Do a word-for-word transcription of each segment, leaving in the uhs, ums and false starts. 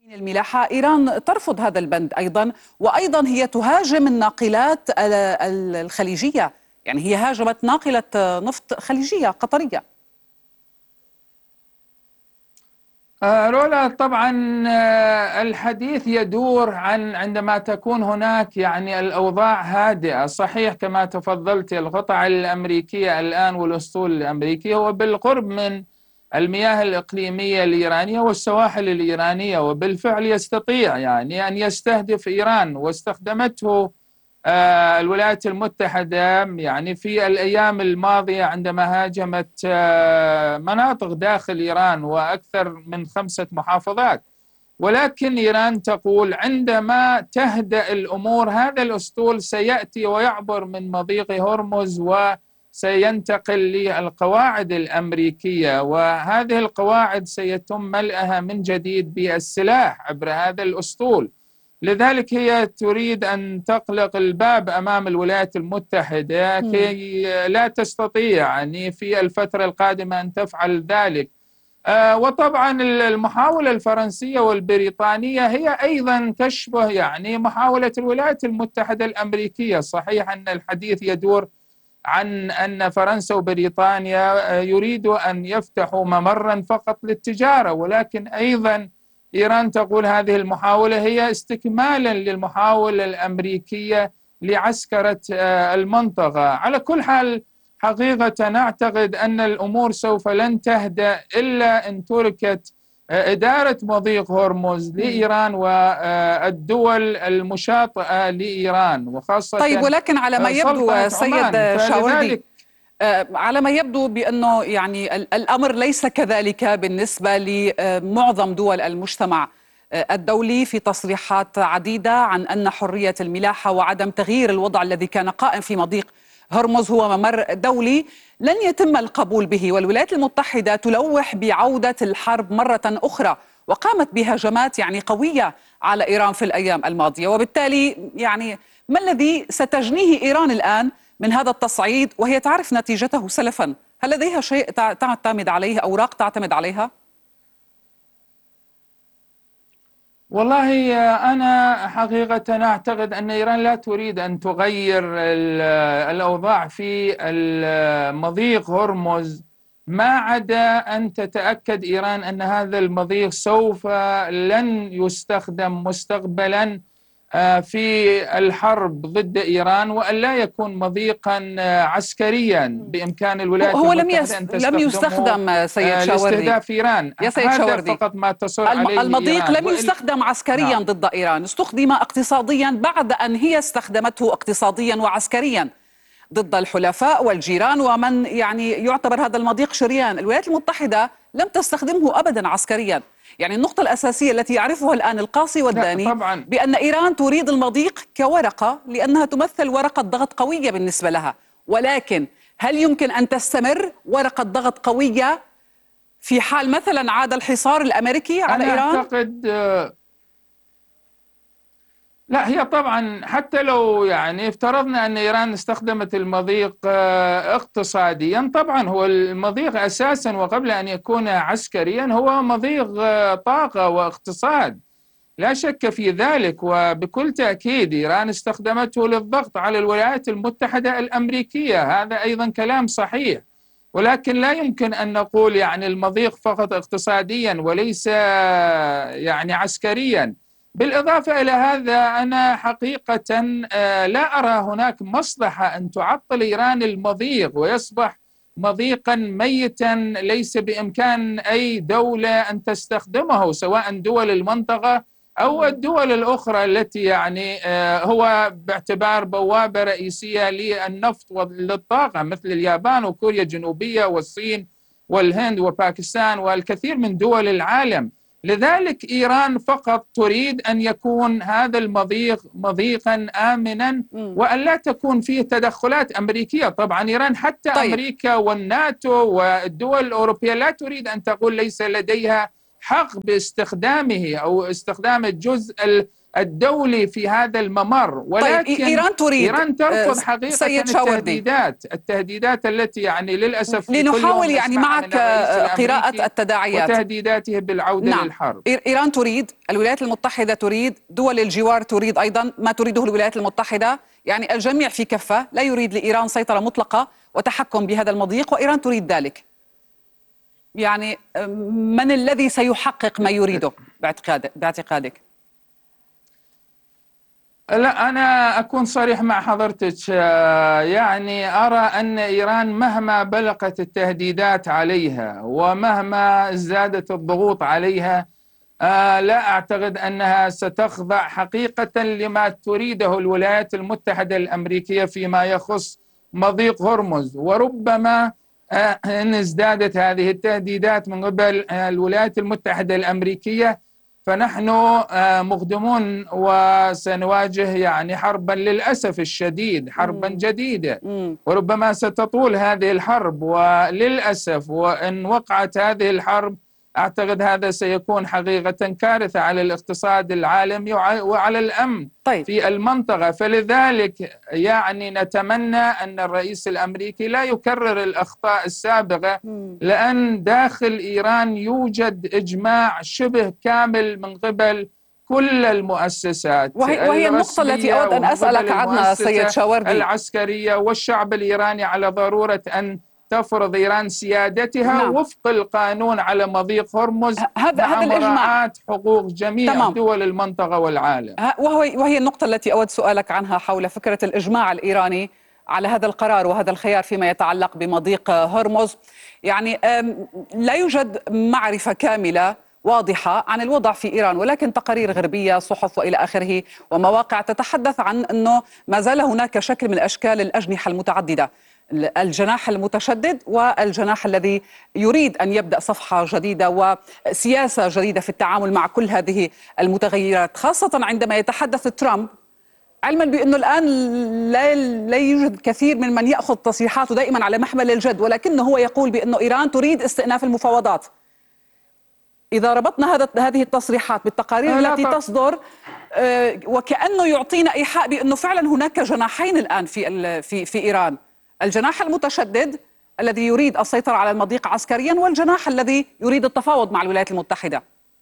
الملاحة. إيران ترفض هذا البند أيضا، وأيضا هي تهاجم الناقلات الخليجية، يعني هي هاجمت ناقلة نفط خليجية قطرية. رولا، طبعا الحديث يدور عن عندما تكون هناك يعني الأوضاع هادئة. صحيح كما تفضلت، القطع الأمريكية الآن والأسطول الأمريكي هو بالقرب من المياه الإقليمية الإيرانية والسواحل الإيرانية، وبالفعل يستطيع يعني أن يستهدف إيران، واستخدمته الولايات المتحدة يعني في الأيام الماضية عندما هاجمت مناطق داخل إيران وأكثر من خمسة محافظات. ولكن إيران تقول عندما تهدأ الأمور هذا الأسطول سيأتي ويعبر من مضيق هرمز وسينتقل للقواعد الأمريكية، وهذه القواعد سيتم ملئها من جديد بالسلاح عبر هذا الأسطول. لذلك هي تريد أن تغلق الباب أمام الولايات المتحدة كي لا تستطيع يعني في الفترة القادمة أن تفعل ذلك. آه وطبعا المحاولة الفرنسية والبريطانية هي أيضا تشبه يعني محاولة الولايات المتحدة الأمريكية. صحيح أن الحديث يدور عن أن فرنسا وبريطانيا يريدوا أن يفتحوا ممرا فقط للتجارة، ولكن أيضا إيران تقول هذه المحاولة هي استكمالا للمحاولة الأمريكية لعسكرة المنطقة. على كل حال حقيقة نعتقد أن الأمور سوف لن تهدأ إلا إن تركت إدارة مضيق هرمز لإيران والدول المشاطئة لإيران، وخاصة طيب، ولكن على ما يبدو سيد شاوردي، على ما يبدو بأنه يعني الأمر ليس كذلك بالنسبة لمعظم دول المجتمع الدولي، في تصريحات عديدة عن أن حرية الملاحة وعدم تغيير الوضع الذي كان قائم في مضيق هرمز هو ممر دولي لن يتم القبول به، والولايات المتحدة تلوح بعودة الحرب مرة أخرى، وقامت بهجمات يعني قوية على إيران في الأيام الماضية. وبالتالي يعني ما الذي ستجنيه إيران الآن من هذا التصعيد وهي تعرف نتيجته سلفا؟ هل لديها شيء تعتمد عليه، أوراق تعتمد عليها؟ والله أنا حقيقة أعتقد أن إيران لا تريد أن تغير الأوضاع في المضيق هرمز، ما عدا أن تتأكد إيران أن هذا المضيق سوف لن يستخدم مستقبلا في الحرب ضد إيران، وأن لا يكون مضيقا عسكريا بإمكان الولايات هو المتحدة أن لم يستخدم سيد شاوردي لاستهداف إيران. يا سيد هذا شاوردي فقط ما تصر عليه المضيق إيران. لم يستخدم عسكريا نعم. ضد إيران، استخدم اقتصاديا بعد أن هي استخدمته اقتصاديا وعسكريا ضد الحلفاء والجيران ومن يعني يعتبر هذا المضيق شريان. الولايات المتحدة لم تستخدمه أبدا عسكريا. يعني النقطة الأساسية التي يعرفها الآن القاصي والداني بأن إيران تريد المضيق كورقة لأنها تمثل ورقة ضغط قوية بالنسبة لها، ولكن هل يمكن أن تستمر ورقة ضغط قوية في حال مثلا عاد الحصار الأمريكي على أنا إيران؟ أعتقد لا، هي طبعا حتى لو يعني افترضنا أن إيران استخدمت المضيق اقتصاديا، طبعا هو المضيق أساسا وقبل أن يكون عسكريا هو مضيق طاقة واقتصاد، لا شك في ذلك. وبكل تأكيد إيران استخدمته للضغط على الولايات المتحدة الأمريكية، هذا أيضا كلام صحيح. ولكن لا يمكن أن نقول يعني المضيق فقط اقتصاديا وليس يعني عسكريا. بالإضافة إلى هذا أنا حقيقة لا أرى هناك مصلحة أن تعطل إيران المضيق ويصبح مضيقا ميتا ليس بإمكان أي دولة أن تستخدمه، سواء دول المنطقة أو الدول الأخرى التي يعني هو باعتبار بوابة رئيسية للنفط وللطاقة، مثل اليابان وكوريا الجنوبية والصين والهند وباكستان والكثير من دول العالم. لذلك إيران فقط تريد أن يكون هذا المضيق مضيقا آمنا وأن لا تكون فيه تدخلات أمريكية. طبعا إيران حتى طيب. أمريكا والناتو والدول الأوروبية لا تريد أن تقول ليس لديها حق باستخدامه أو استخدام الجزء الدولي في هذا الممر. ولكن طيب إيران تريد إيران ترفض حقيقة التهديدات التهديدات التي يعني للأسف في لنحاول يعني معك قراءة التداعيات وتهديداته بالعودة نعم. للحرب. إيران تريد، الولايات المتحدة تريد، دول الجوار تريد أيضا ما تريده الولايات المتحدة، يعني الجميع في كفة، لا يريد لإيران سيطرة مطلقة وتحكم بهذا المضيق، وإيران تريد ذلك. يعني من الذي سيحقق ما يريده باعتقاد باعتقادك؟ لا، أنا أكون صريح مع حضرتك، يعني أرى أن إيران مهما بلغت التهديدات عليها ومهما ازدادت الضغوط عليها، لا أعتقد أنها ستخضع حقيقة لما تريده الولايات المتحدة الأمريكية فيما يخص مضيق هرمز. وربما إن ازدادت هذه التهديدات من قبل الولايات المتحدة الأمريكية فنحن مقدمون وسنواجه يعني حربا للأسف الشديد، حربا جديدة، وربما ستطول هذه الحرب. وللأسف وإن وقعت هذه الحرب أعتقد هذا سيكون حقيقة كارثة على الاقتصاد العالمي وعلى الأمن طيب. في المنطقة. فلذلك يعني نتمنى أن الرئيس الأمريكي لا يكرر الأخطاء السابقة، لأن داخل إيران يوجد إجماع شبه كامل من قبل كل المؤسسات، وهي, وهي النقطة التي أود أن أسألك عنها سيد شاوردي، العسكرية والشعب الإيراني، على ضرورة أن تفرض إيران سيادتها نعم. وفق القانون على مضيق هرمز هذا مع هذا مراعاة حقوق جميع تمام. دول المنطقة والعالم. وهو وهي النقطة التي أود سؤالك عنها حول فكرة الإجماع الإيراني على هذا القرار وهذا الخيار فيما يتعلق بمضيق هرمز. يعني لا يوجد معرفة كاملة واضحة عن الوضع في إيران، ولكن تقارير غربية، صحف وإلى آخره ومواقع تتحدث عن أنه ما زال هناك شكل من أشكال الأجنحة المتعددة، الجناح المتشدد والجناح الذي يريد أن يبدأ صفحة جديدة وسياسة جديدة في التعامل مع كل هذه المتغيرات، خاصة عندما يتحدث ترامب، علما بأنه الآن لا, لا يوجد كثير من من يأخذ تصريحاته دائما على محمل الجد، ولكنه هو يقول بأنه إيران تريد استئناف المفاوضات. إذا ربطنا هذا هذه التصريحات بالتقارير التي تصدر وكأنه يعطينا إيحاء بأنه فعلا هناك جناحين الآن في في في إيران، الجناح المتشدد الذي يريد السيطرة على المضيق عسكريا، والجناح الذي يريد التفاوض مع الولايات المتحدة.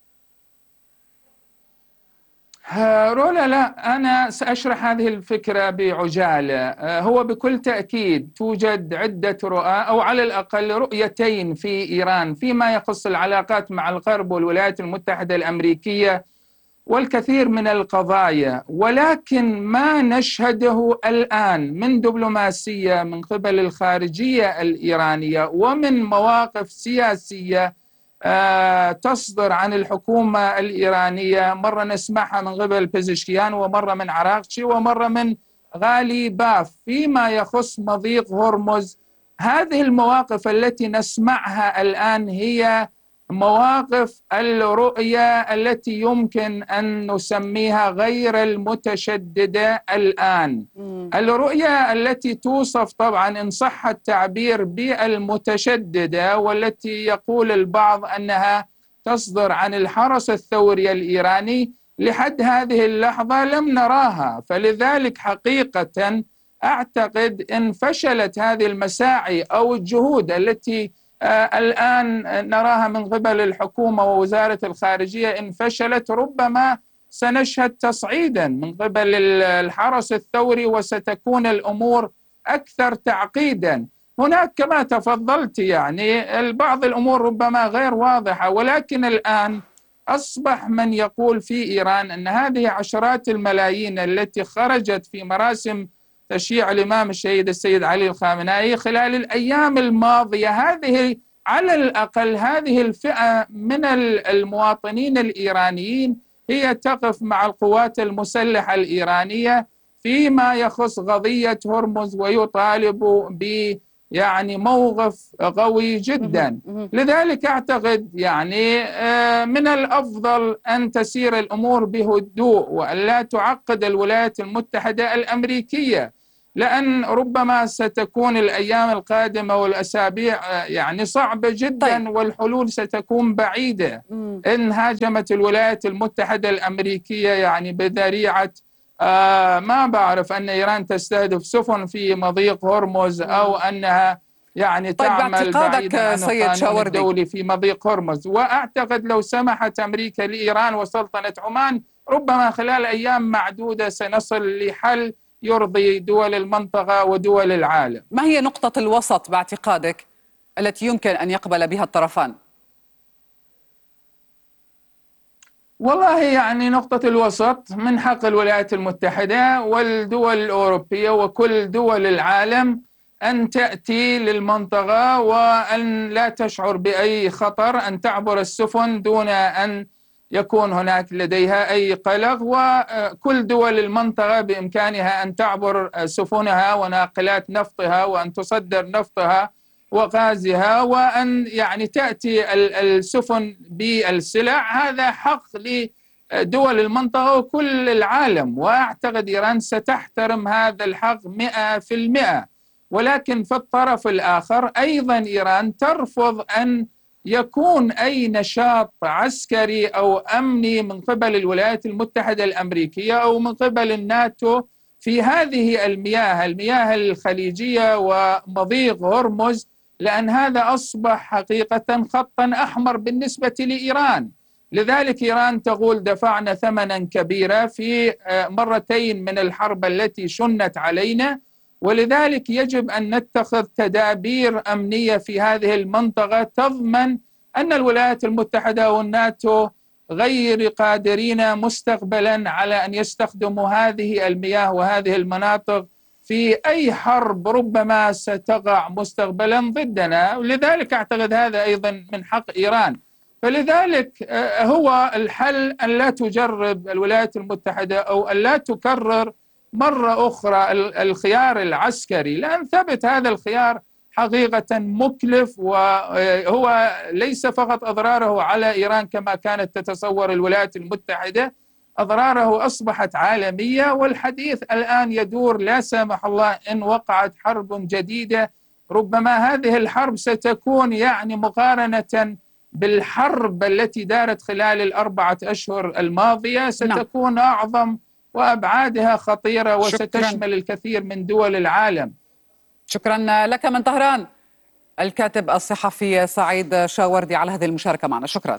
رولا، لا، أنا سأشرح هذه الفكرة بعجالة. هو بكل تأكيد توجد عدة رؤى، أو على الأقل رؤيتين في إيران فيما يخص العلاقات مع الغرب والولايات المتحدة الأمريكية والكثير من القضايا. ولكن ما نشهده الآن من دبلوماسية من قبل الخارجية الإيرانية ومن مواقف سياسية تصدر عن الحكومة الإيرانية، مرة نسمعها من قبل بيزشكيان ومرة من عراقشي ومرة من غالي باف فيما يخص مضيق هرمز. هذه المواقف التي نسمعها الآن هي مواقف الرؤية التي يمكن أن نسميها غير المتشددة الآن. الرؤية التي توصف طبعا إن صح التعبير بالمتشددة، والتي يقول البعض أنها تصدر عن الحرس الثوري الإيراني، لحد هذه اللحظة لم نراها. فلذلك حقيقة أعتقد إن فشلت هذه المساعي أو الجهود التي آه الآن نراها من قبل الحكومة ووزارة الخارجية، إن فشلت ربما سنشهد تصعيدا من قبل الحرس الثوري وستكون الأمور أكثر تعقيدا. هناك كما تفضلت يعني البعض الأمور ربما غير واضحة، ولكن الآن أصبح من يقول في إيران أن هذه عشرات الملايين التي خرجت في مراسم تشييع الإمام الشهيد السيد علي الخامنائي خلال الأيام الماضية، هذه على الأقل هذه الفئة من المواطنين الإيرانيين هي تقف مع القوات المسلحة الإيرانية فيما يخص قضية هرمز، ويطالب ب يعني موقف قوي جدا. لذلك أعتقد يعني من الأفضل أن تسير الأمور بهدوء وأن لا تعقد الولايات المتحدة الأمريكية لأن ربما ستكون الأيام القادمة والأسابيع يعني صعبة جدا. طيب. والحلول ستكون بعيدة. م. إن هاجمت الولايات المتحدة الأمريكية يعني بذريعة آه ما بعرف أن إيران تستهدف سفن في مضيق هرمز، أو أنها يعني طيب تعمل بعيدا عن القانون شاوردي. الدولي في مضيق هرمز. وأعتقد لو سمحت أمريكا لإيران وسلطنة عمان ربما خلال أيام معدودة سنصل لحل يرضي دول المنطقة ودول العالم. ما هي نقطة الوسط باعتقادك التي يمكن أن يقبل بها الطرفان؟ والله يعني نقطة الوسط من حق الولايات المتحدة والدول الأوروبية وكل دول العالم أن تأتي للمنطقة وأن لا تشعر بأي خطر، أن تعبر السفن دون أن يكون هناك لديها أي قلق. وكل دول المنطقة بإمكانها أن تعبر سفنها وناقلات نفطها وأن تصدر نفطها وغازها، وأن يعني تأتي السفن بالسلع. هذا حق لدول المنطقة وكل العالم، وأعتقد إيران ستحترم هذا الحق مئة في المئة. ولكن في الطرف الآخر أيضا إيران ترفض أن يكون أي نشاط عسكري أو أمني من قبل الولايات المتحدة الأمريكية أو من قبل الناتو في هذه المياه المياه الخليجية ومضيق هرمز، لأن هذا أصبح حقيقة خطا أحمر بالنسبة لإيران. لذلك إيران تقول دفعنا ثمنا كبيرا في مرتين من الحرب التي شنت علينا، ولذلك يجب أن نتخذ تدابير أمنية في هذه المنطقة تضمن أن الولايات المتحدة والناتو غير قادرين مستقبلا على أن يستخدموا هذه المياه وهذه المناطق في أي حرب ربما ستقع مستقبلا ضدنا. ولذلك أعتقد هذا أيضا من حق إيران. فلذلك هو الحل أن لا تجرب الولايات المتحدة أو أن لا تكرر مرة أخرى الخيار العسكري، لأن ثبت هذا الخيار حقيقة مكلف، وهو ليس فقط أضراره على إيران كما كانت تتصور الولايات المتحدة، أضراره أصبحت عالمية. والحديث الآن يدور لا سمح الله إن وقعت حرب جديدة، ربما هذه الحرب ستكون يعني مقارنة بالحرب التي دارت خلال الأربعة أشهر الماضية ستكون أعظم وأبعادها خطيرة وستشمل شكراً. الكثير من دول العالم. شكرا لك من طهران الكاتب الصحفي سعيد شاوردي على هذه المشاركة معنا. شكرا.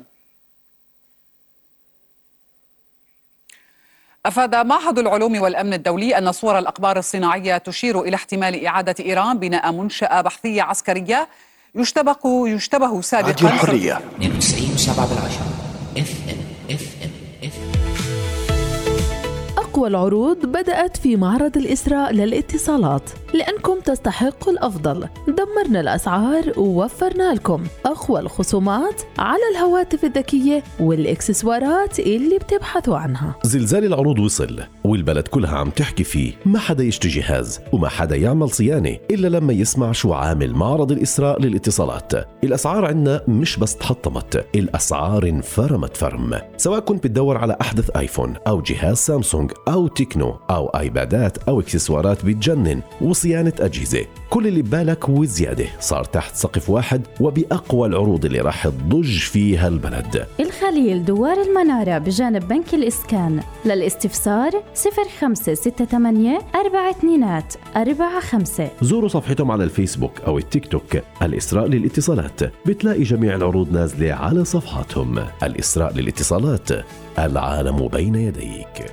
أفاد معهد العلوم والأمن الدولي أن صور الأقمار الصناعية تشير إلى احتمال إعادة إيران بناء منشأة بحثية عسكرية يشتبه يشتبه سابقا. راديو الحرية اثنين وتسعين وسبعة بالعشرة اف ام اف ام اف ام. أقوى العروض بدأت في معرض الإسراء للاتصالات، لأنكم تستحقوا الأفضل. دمرنا الأسعار ووفرنا لكم أقوى الخصومات على الهواتف الذكية والإكسسوارات اللي بتبحثوا عنها. زلزال العروض وصل والبلد كلها عم تحكي فيه، ما حدا يشتري جهاز وما حدا يعمل صيانة إلا لما يسمع شو عامل معرض الإسراء للاتصالات. الأسعار عنا مش بس تحطمت، الأسعار انفرمت فرم. سواء كنت بتدور على أحدث آيفون أو جهاز سامسونج أو تكنو أو آيبادات أو إكسسوارات بتجنن وصيانة أجهزة، كل اللي ببالك وزيادة صار تحت سقف واحد وبأقوى العروض اللي راح تضج فيها البلد. الخليل دوار المنارة بجانب بنك الإسكان. للاستفسار صفر خمسة ستة ثمانية أربعة اثنين أربعة خمسة. زوروا صفحتهم على الفيسبوك أو التيك توك الإسراء للاتصالات، بتلاقي جميع العروض نازلة على صفحاتهم. الإسراء للاتصالات، العالم بين يديك.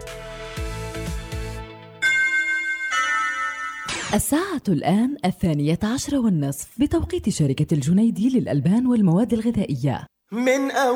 الساعة الآن الثانية عشرة والنصف بتوقيت شركة الجنيدي للألبان والمواد الغذائية. من